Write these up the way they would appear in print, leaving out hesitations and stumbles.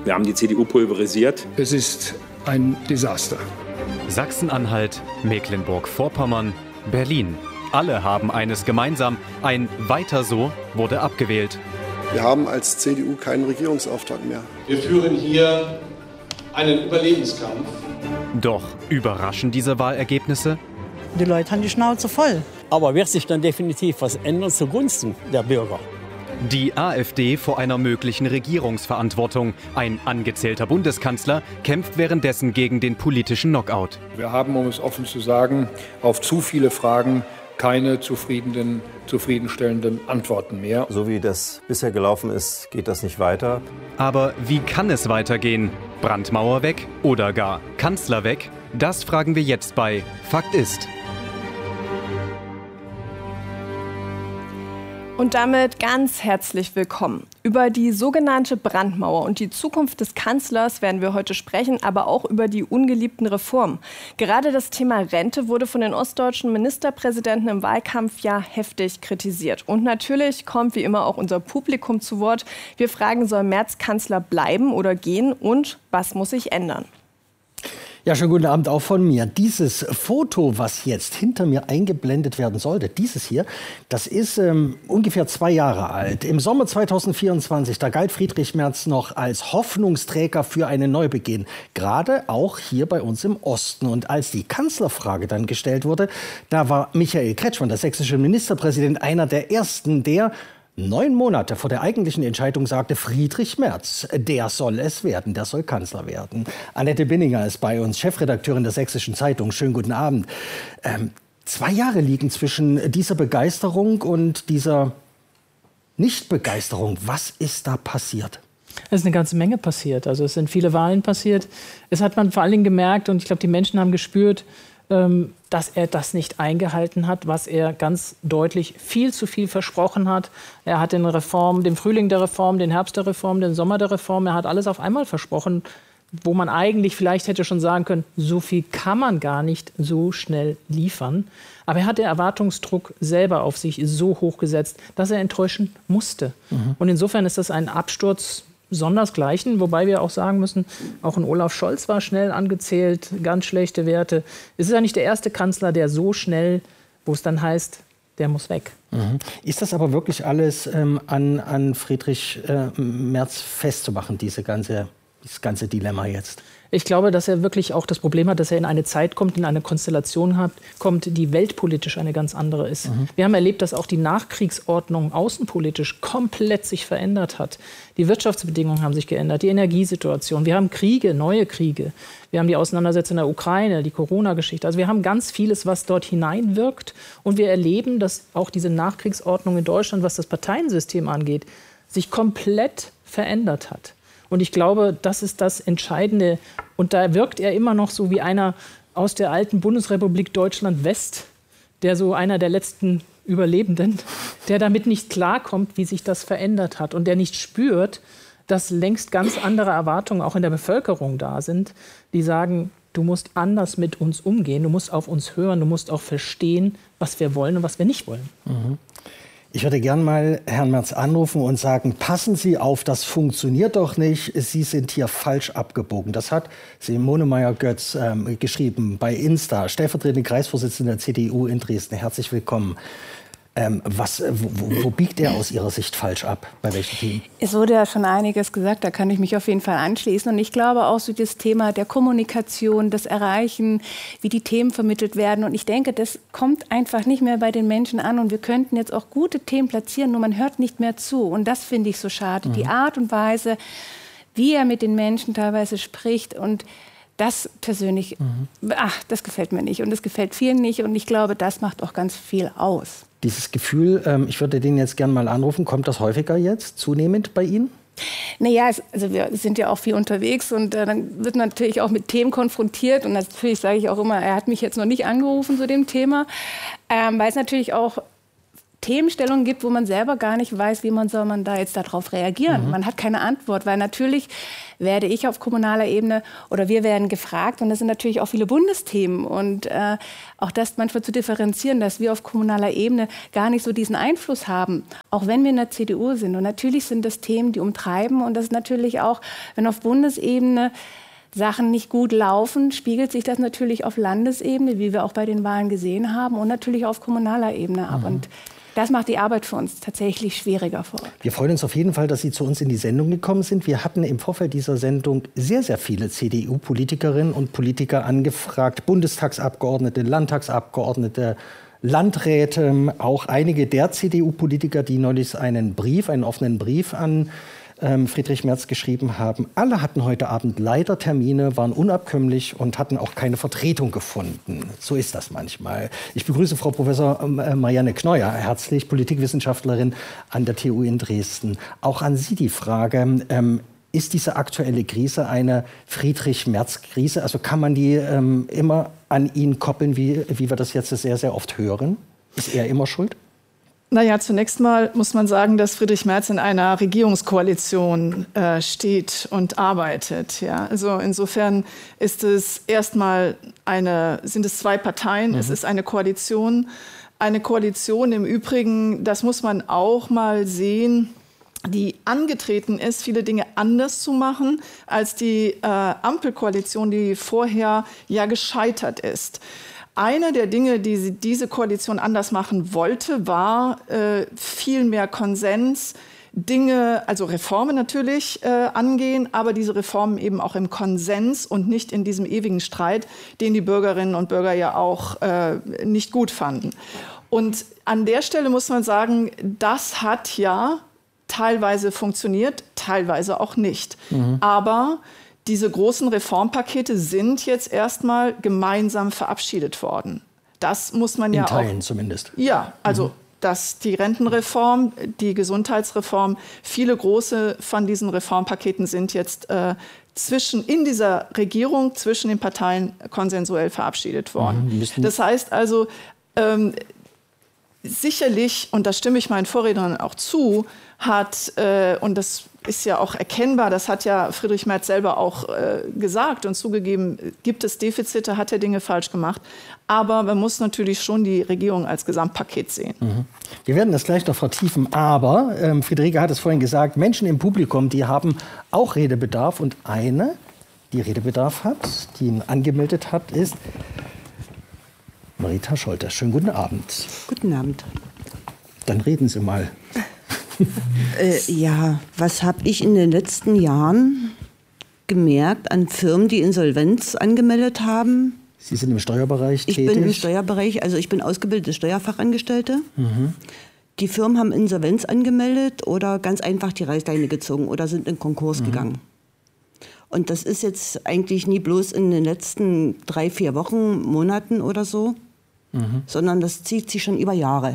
Wir haben die CDU pulverisiert. Es ist ein Desaster. Sachsen-Anhalt, Mecklenburg-Vorpommern, Berlin. Alle haben eines gemeinsam. Ein Weiter so wurde abgewählt. Wir haben als CDU keinen Regierungsauftrag mehr. Wir führen hier einen Überlebenskampf. Doch überraschen diese Wahlergebnisse? Die Leute haben die Schnauze voll. Aber wird sich dann definitiv was ändern zugunsten der Bürger? Die AfD vor einer möglichen Regierungsverantwortung. Ein angezählter Bundeskanzler kämpft währenddessen gegen den politischen Knockout. Wir haben, um es offen zu sagen, auf zu viele Fragen keine zufriedenstellenden Antworten mehr. So wie das bisher gelaufen ist, geht das nicht weiter. Aber wie kann es weitergehen? Brandmauer weg oder gar Kanzler weg? Das fragen wir jetzt bei Fakt ist. Und damit ganz herzlich willkommen. Über die sogenannte Brandmauer und die Zukunft des Kanzlers werden wir heute sprechen, aber auch über die ungeliebten Reformen. Gerade das Thema Rente wurde von den ostdeutschen Ministerpräsidenten im Wahlkampf ja heftig kritisiert. Und natürlich kommt wie immer auch unser Publikum zu Wort. Wir fragen, soll Merz Kanzler bleiben oder gehen und was muss sich ändern? Ja, schönen guten Abend auch von mir. Dieses Foto, was jetzt hinter mir eingeblendet werden sollte, dieses hier, das ist ungefähr 2 Jahre alt. Im Sommer 2024, da galt Friedrich Merz noch als Hoffnungsträger für einen Neubeginn. Gerade auch hier bei uns im Osten. Und als die Kanzlerfrage dann gestellt wurde, da war Michael Kretschmann, der sächsische Ministerpräsident, einer der ersten, der 9 Monate vor der eigentlichen Entscheidung sagte, Friedrich Merz, der soll es werden, der soll Kanzler werden. Annette Binninger ist bei uns, Chefredakteurin der Sächsischen Zeitung. Schönen guten Abend. 2 Jahre liegen zwischen dieser Begeisterung und dieser Nichtbegeisterung. Was ist da passiert? Es ist eine ganze Menge passiert. Also es sind viele Wahlen passiert. Es hat man vor allen Dingen gemerkt und ich glaube, die Menschen haben gespürt, dass er das nicht eingehalten hat, was er ganz deutlich viel zu viel versprochen hat. Er hat den Frühling der Reform, den Herbst der Reform, den Sommer der Reform, er hat alles auf einmal versprochen, wo man eigentlich vielleicht hätte schon sagen können, so viel kann man gar nicht so schnell liefern. Aber er hat den Erwartungsdruck selber auf sich so hoch gesetzt, dass er enttäuschen musste. Und insofern ist das ein Absturz sondersgleichen, wobei wir auch sagen müssen, auch ein Olaf Scholz war schnell angezählt, ganz schlechte Werte. Es ist ja nicht der erste Kanzler, der so schnell, wo es dann heißt, der muss weg. Ist das aber wirklich alles an Friedrich Merz festzumachen, das ganze Dilemma jetzt? Ich glaube, dass er wirklich auch das Problem hat, dass er in eine Zeit kommt, in eine Konstellation kommt, die weltpolitisch eine ganz andere ist. Wir haben erlebt, dass auch die Nachkriegsordnung außenpolitisch komplett sich verändert hat. Die Wirtschaftsbedingungen haben sich geändert, die Energiesituation. Wir haben Kriege, neue Kriege. Wir haben die Auseinandersetzung in der Ukraine, die Corona-Geschichte. Also wir haben ganz vieles, was dort hineinwirkt. Und wir erleben, dass auch diese Nachkriegsordnung in Deutschland, was das Parteiensystem angeht, sich komplett verändert hat. Und ich glaube, das ist das Entscheidende. Und da wirkt er immer noch so wie einer aus der alten Bundesrepublik Deutschland-West, der so einer der letzten Überlebenden, der damit nicht klarkommt, wie sich das verändert hat. Und der nicht spürt, dass längst ganz andere Erwartungen auch in der Bevölkerung da sind, die sagen, du musst anders mit uns umgehen, du musst auf uns hören, du musst auch verstehen, was wir wollen und was wir nicht wollen. Ich würde gern mal Herrn Merz anrufen und sagen, passen Sie auf, das funktioniert doch nicht, Sie sind hier falsch abgebogen. Das hat Simone Meyer-Götz geschrieben bei Insta, stellvertretende Kreisvorsitzende der CDU in Dresden. Herzlich willkommen. Wo biegt er aus Ihrer Sicht falsch ab? Bei welchem Team? Es wurde ja schon einiges gesagt, da kann ich mich auf jeden Fall anschließen. Und ich glaube auch so das Thema der Kommunikation, das Erreichen, wie die Themen vermittelt werden. Und ich denke, das kommt einfach nicht mehr bei den Menschen an. Und wir könnten jetzt auch gute Themen platzieren, nur man hört nicht mehr zu. Und das finde ich so schade. Die Art und Weise, wie er mit den Menschen teilweise spricht und das persönlich, das gefällt mir nicht und das gefällt vielen nicht. Und ich glaube, das macht auch ganz viel aus. Dieses Gefühl, ich würde den jetzt gerne mal anrufen, kommt das häufiger jetzt zunehmend bei Ihnen? Naja, also wir sind ja auch viel unterwegs und dann wird man natürlich auch mit Themen konfrontiert. Und natürlich sage ich auch immer, er hat mich jetzt noch nicht angerufen zu dem Thema, weil es natürlich auch Themenstellungen gibt, wo man selber gar nicht weiß, wie soll man da jetzt darauf reagieren. Man hat keine Antwort, weil natürlich werde ich auf kommunaler Ebene oder wir werden gefragt und das sind natürlich auch viele Bundesthemen und auch das manchmal zu differenzieren, dass wir auf kommunaler Ebene gar nicht so diesen Einfluss haben, auch wenn wir in der CDU sind. Und natürlich sind das Themen, die umtreiben und das ist natürlich auch, wenn auf Bundesebene Sachen nicht gut laufen, spiegelt sich das natürlich auf Landesebene, wie wir auch bei den Wahlen gesehen haben, und natürlich auf kommunaler Ebene ab. Und das macht die Arbeit für uns tatsächlich schwieriger vor Ort. Wir freuen uns auf jeden Fall, dass Sie zu uns in die Sendung gekommen sind. Wir hatten im Vorfeld dieser Sendung sehr, sehr viele CDU-Politikerinnen und Politiker angefragt, Bundestagsabgeordnete, Landtagsabgeordnete, Landräte, auch einige der CDU-Politiker, die neulich einen offenen Brief an Friedrich Merz geschrieben haben. Alle hatten heute Abend leider Termine, waren unabkömmlich und hatten auch keine Vertretung gefunden. So ist das manchmal. Ich begrüße Frau Professor Marianne Kneuer herzlich, Politikwissenschaftlerin an der TU in Dresden. Auch an Sie die Frage, ist diese aktuelle Krise eine Friedrich-Merz-Krise? Also kann man die immer an ihn koppeln, wie wir das jetzt sehr, sehr oft hören? Ist er immer schuld? Naja, zunächst mal muss man sagen, dass Friedrich Merz in einer Regierungskoalition steht und arbeitet. Ja? Also insofern ist es sind es zwei Parteien, es ist eine Koalition. Eine Koalition im Übrigen, das muss man auch mal sehen, die angetreten ist, viele Dinge anders zu machen als die Ampelkoalition, die vorher ja gescheitert ist. Eine der Dinge, die diese Koalition anders machen wollte, war viel mehr Konsens, Dinge, also Reformen natürlich angehen, aber diese Reformen eben auch im Konsens und nicht in diesem ewigen Streit, den die Bürgerinnen und Bürger ja auch nicht gut fanden. Und an der Stelle muss man sagen, das hat ja teilweise funktioniert, teilweise auch nicht. Aber diese großen Reformpakete sind jetzt erstmal gemeinsam verabschiedet worden. Das muss man ja auch... In Teilen zumindest. Ja, also die Rentenreform, die Gesundheitsreform, viele große von diesen Reformpaketen sind jetzt in dieser Regierung zwischen den Parteien konsensuell verabschiedet worden. Das heißt also, sicherlich, und da stimme ich meinen Vorrednern auch zu, und das ist ja auch erkennbar, das hat ja Friedrich Merz selber auch gesagt und zugegeben, gibt es Defizite, hat er Dinge falsch gemacht. Aber man muss natürlich schon die Regierung als Gesamtpaket sehen. Wir werden das gleich noch vertiefen, aber Friederike hat es vorhin gesagt, Menschen im Publikum, die haben auch Redebedarf. Und eine, die Redebedarf hat, die ihn angemeldet hat, ist Marita Scholter. Schönen guten Abend. Guten Abend. Dann reden Sie mal. Ja, was habe ich in den letzten Jahren gemerkt an Firmen, die Insolvenz angemeldet haben? Sie sind im Steuerbereich tätig? Ich bin im Steuerbereich, also ich bin ausgebildete Steuerfachangestellte. Die Firmen haben Insolvenz angemeldet oder ganz einfach die Reißleine gezogen oder sind in Konkurs gegangen. Und das ist jetzt eigentlich nie bloß in den letzten 3-4 Wochen, Monaten oder so, sondern das zieht sich schon über Jahre.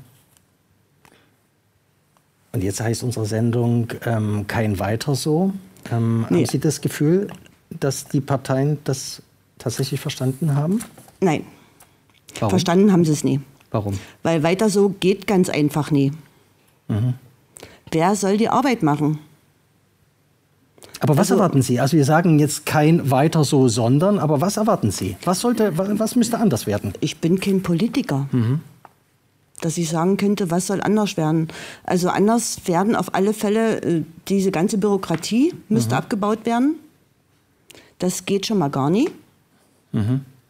Und jetzt heißt unsere Sendung kein Weiter so. Haben Sie das Gefühl, dass die Parteien das tatsächlich verstanden haben? Nein. Warum? Verstanden haben sie es nie. Warum? Weil weiter so geht ganz einfach nie. Wer soll die Arbeit machen? Aber was erwarten Sie? Also wir sagen jetzt kein Weiter so, sondern, aber was erwarten Sie? Was müsste anders werden? Ich bin kein Politiker. Dass ich sagen könnte, was soll anders werden. Also anders werden auf alle Fälle, diese ganze Bürokratie müsste abgebaut werden. Das geht schon mal gar nie. Jetzt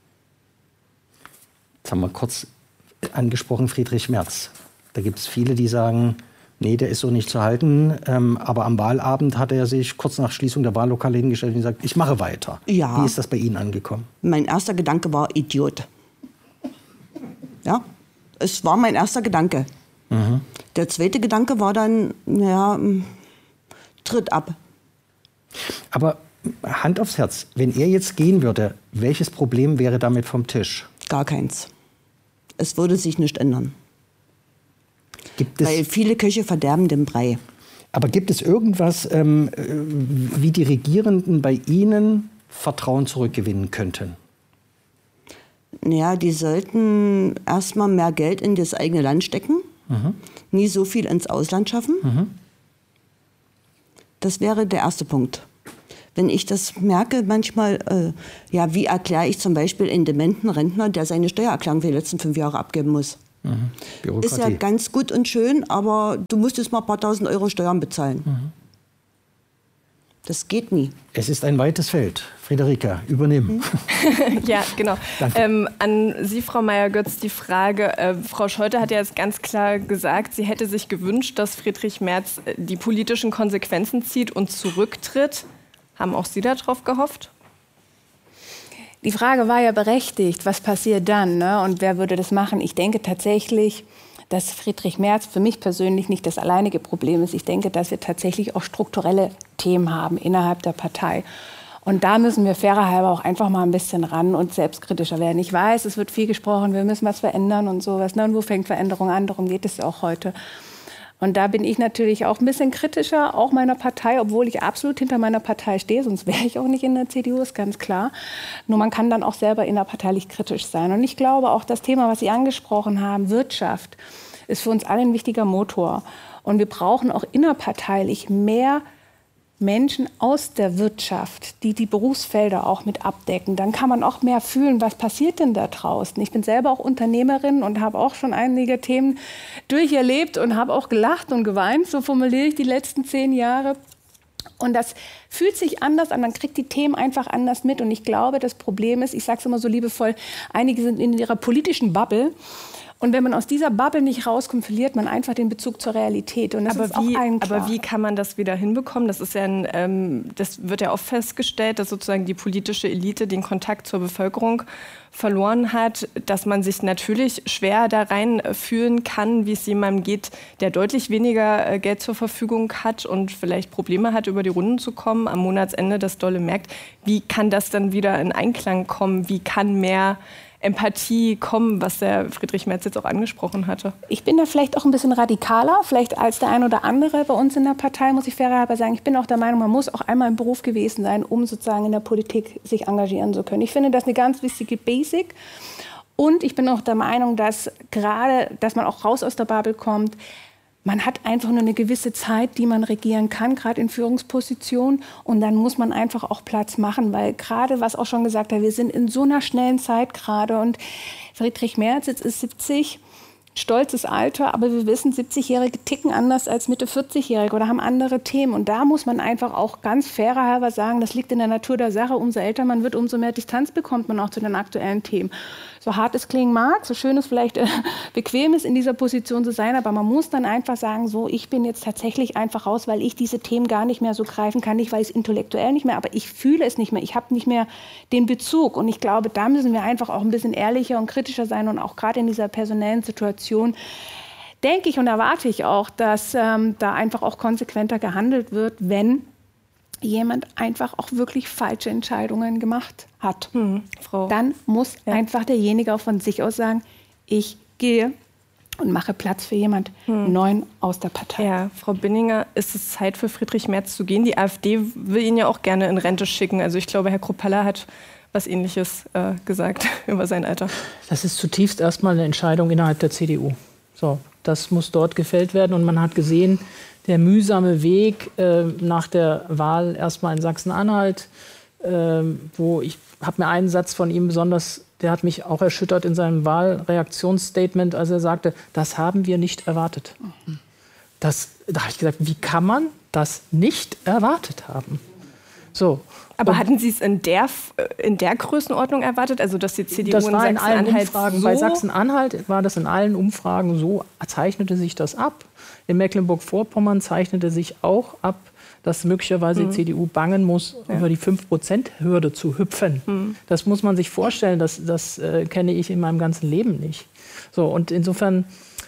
haben wir kurz angesprochen Friedrich Merz. Da gibt es viele, die sagen, nee, der ist so nicht zu halten. Aber am Wahlabend hat er sich kurz nach Schließung der Wahllokale hingestellt und gesagt, ich mache weiter. Ja. Wie ist das bei Ihnen angekommen? Mein erster Gedanke war Idiot. Ja. Es war mein erster Gedanke. Der zweite Gedanke war dann, tritt ab. Aber Hand aufs Herz, wenn er jetzt gehen würde, welches Problem wäre damit vom Tisch? Gar keins. Es würde sich nicht ändern. Weil viele Köche verderben den Brei. Aber gibt es irgendwas, wie die Regierenden bei Ihnen Vertrauen zurückgewinnen könnten? Naja, die sollten erstmal mehr Geld in das eigene Land stecken. nie so viel ins Ausland schaffen. Das wäre der erste Punkt. Wenn ich das merke, manchmal, wie erkläre ich zum Beispiel einen dementen Rentner, der seine Steuererklärung für die letzten 5 Jahre abgeben muss? Ist ja ganz gut und schön, aber du musst jetzt mal ein paar tausend Euro Steuern bezahlen. Das geht nie. Es ist ein weites Feld. Friederike, übernehmen. Ja, genau. An Sie, Frau Meier-Götz, die Frage. Frau Scholte hat ja jetzt ganz klar gesagt, sie hätte sich gewünscht, dass Friedrich Merz die politischen Konsequenzen zieht und zurücktritt. Haben auch Sie darauf gehofft? Die Frage war ja berechtigt, was passiert dann, ne? Und wer würde das machen? Ich denke tatsächlich, dass Friedrich Merz für mich persönlich nicht das alleinige Problem ist. Ich denke, dass wir tatsächlich auch strukturelle Themen haben innerhalb der Partei. Und da müssen wir fairer halber auch einfach mal ein bisschen ran und selbstkritischer werden. Ich weiß, es wird viel gesprochen, wir müssen was verändern und sowas. Und wo fängt Veränderung an? Darum geht es ja auch heute. Und da bin ich natürlich auch ein bisschen kritischer, auch meiner Partei, obwohl ich absolut hinter meiner Partei stehe, sonst wäre ich auch nicht in der CDU, ist ganz klar. Nur man kann dann auch selber innerparteilich kritisch sein. Und ich glaube auch, das Thema, was Sie angesprochen haben, Wirtschaft, ist für uns alle ein wichtiger Motor. Und wir brauchen auch innerparteilich mehr Menschen aus der Wirtschaft, die die Berufsfelder auch mit abdecken. Dann kann man auch mehr fühlen, was passiert denn da draußen. Ich bin selber auch Unternehmerin und habe auch schon einige Themen durcherlebt und habe auch gelacht und geweint, so formuliere ich die letzten 10 Jahre. Und das fühlt sich anders an, man kriegt die Themen einfach anders mit. Und ich glaube, das Problem ist, ich sage es immer so liebevoll, einige sind in ihrer politischen Bubble. Und wenn man aus dieser Bubble nicht rauskommt, verliert man einfach den Bezug zur Realität. Und das ist auch allen klar. Aber wie kann man das wieder hinbekommen? Das ist ja das wird ja oft festgestellt, dass sozusagen die politische Elite den Kontakt zur Bevölkerung verloren hat, dass man sich natürlich schwer da reinfühlen kann, wie es jemandem geht, der deutlich weniger Geld zur Verfügung hat und vielleicht Probleme hat, über die Runden zu kommen, am Monatsende das dolle merkt. Wie kann das dann wieder in Einklang kommen? Wie kann mehr Empathie kommen, was der Friedrich Merz jetzt auch angesprochen hatte? Ich bin da vielleicht auch ein bisschen radikaler, vielleicht als der ein oder andere bei uns in der Partei, muss ich fairerhalber sagen. Ich bin auch der Meinung, man muss auch einmal im Beruf gewesen sein, um sozusagen in der Politik sich engagieren zu können. Ich finde das eine ganz wichtige Basic. Und ich bin auch der Meinung, dass gerade, dass man auch raus aus der Bubble kommt, man hat einfach nur eine gewisse Zeit, die man regieren kann, gerade in Führungspositionen. Und dann muss man einfach auch Platz machen, weil gerade, was auch schon gesagt hat, wir sind in so einer schnellen Zeit gerade. Und Friedrich Merz jetzt ist 70, stolzes Alter, aber wir wissen, 70-Jährige ticken anders als Mitte 40-Jährige oder haben andere Themen. Und da muss man einfach auch ganz fairer halber sagen, das liegt in der Natur der Sache. Umso älter man wird, umso mehr Distanz bekommt man auch zu den aktuellen Themen. So hart es klingen mag, so schön es vielleicht bequem ist, in dieser Position zu sein, aber man muss dann einfach sagen, so, ich bin jetzt tatsächlich einfach raus, weil ich diese Themen gar nicht mehr so greifen kann, nicht weil ich es intellektuell nicht mehr, aber ich fühle es nicht mehr, ich habe nicht mehr den Bezug. Und ich glaube, da müssen wir einfach auch ein bisschen ehrlicher und kritischer sein und auch gerade in dieser personellen Situation denke ich und erwarte ich auch, dass da einfach auch konsequenter gehandelt wird, wenn jemand einfach auch wirklich falsche Entscheidungen gemacht hat. Dann muss einfach derjenige auch von sich aus sagen, ich gehe und mache Platz für jemand Neuen aus der Partei. Ja, Frau Binninger, ist es Zeit für Friedrich Merz zu gehen? Die AfD will ihn ja auch gerne in Rente schicken. Also ich glaube, Herr Kruppalla hat was Ähnliches gesagt über sein Alter. Das ist zutiefst erstmal eine Entscheidung innerhalb der CDU. So, das muss dort gefällt werden. Und man hat gesehen, der mühsame Weg nach der Wahl erstmal in Sachsen-Anhalt, wo ich habe mir einen Satz von ihm besonders, der hat mich auch erschüttert in seinem Wahlreaktionsstatement, als er sagte, das haben wir nicht erwartet. Da habe ich gesagt, wie kann man das nicht erwartet haben? So. Aber hatten Sie es in der Größenordnung erwartet? Also, dass die CDU das war in Sachsen-Anhalt so? Bei Sachsen-Anhalt war das in allen Umfragen so, zeichnete sich das ab. In Mecklenburg-Vorpommern zeichnete sich auch ab, dass möglicherweise die CDU bangen muss, über die 5%-Hürde zu hüpfen. Das muss man sich vorstellen, das kenne ich in meinem ganzen Leben nicht. So, und insofern,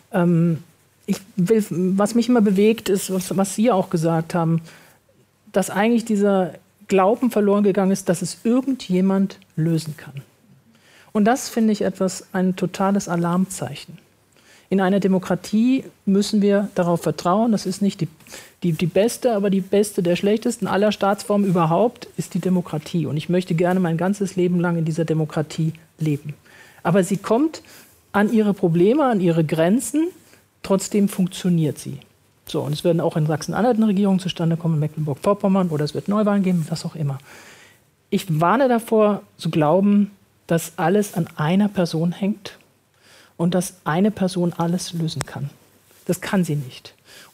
was mich immer bewegt, ist, was Sie auch gesagt haben, dass eigentlich dieser Glauben verloren gegangen ist, dass es irgendjemand lösen kann. Und das finde ich ein totales Alarmzeichen. In einer Demokratie müssen wir darauf vertrauen, das ist nicht die beste, aber die beste der schlechtesten aller Staatsformen überhaupt ist die Demokratie. Und ich möchte gerne mein ganzes Leben lang in dieser Demokratie leben. Aber sie kommt an ihre Probleme, an ihre Grenzen, Trotzdem funktioniert sie. So, und es werden auch in Sachsen-Anhalt eine Regierung zustande kommen, in Mecklenburg-Vorpommern, oder es wird Neuwahlen geben, was auch immer. Ich warne davor, zu glauben, dass alles an einer Person hängt und dass eine Person alles lösen kann. Das kann sie nicht.